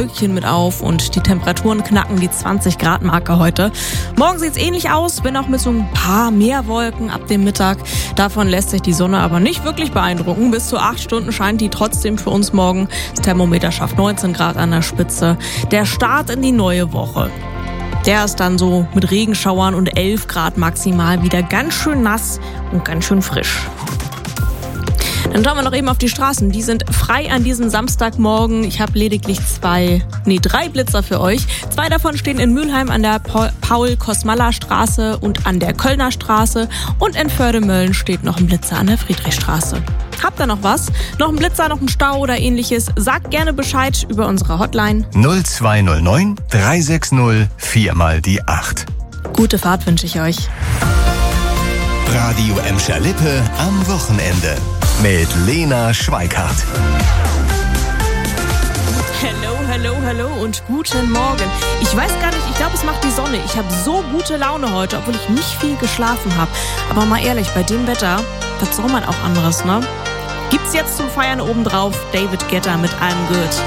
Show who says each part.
Speaker 1: Wölkchen mit auf und die Temperaturen knacken die 20-Grad-Marke heute. Morgen sieht's ähnlich aus, wenn auch mit so ein paar mehr Wolken ab dem Mittag. Davon lässt sich die Sonne aber nicht wirklich beeindrucken. Bis zu 8 Stunden scheint die trotzdem für uns morgen. Das Thermometer schafft 19 Grad an der Spitze. Der Start in die neue Woche. Der ist dann so mit Regenschauern und 11 Grad maximal wieder ganz schön nass und ganz schön frisch. Dann schauen wir noch eben auf die Straßen. Die sind frei an diesem Samstagmorgen. Ich habe lediglich 3 Blitzer für euch. 2 davon stehen in Mülheim an der Paul-Kosmalla-Straße und an der Kölner Straße. Und in Förde-Mölln steht noch ein Blitzer an der Friedrichstraße. Habt ihr noch was? Noch ein Blitzer, noch ein Stau oder ähnliches? Sagt gerne Bescheid über unsere Hotline
Speaker 2: 0209 360 4x8.
Speaker 1: Gute Fahrt wünsche ich euch.
Speaker 2: Radio Emscher-Lippe am Wochenende mit Lena Schweikart.
Speaker 1: Hallo und guten Morgen. Ich weiß gar nicht, ich glaube, es macht die Sonne. Ich habe so gute Laune heute, obwohl ich nicht viel geschlafen habe. Aber mal ehrlich, bei dem Wetter, was soll man auch anderes, ne? Gibt's jetzt zum Feiern obendrauf David Guetta mit I'm Good.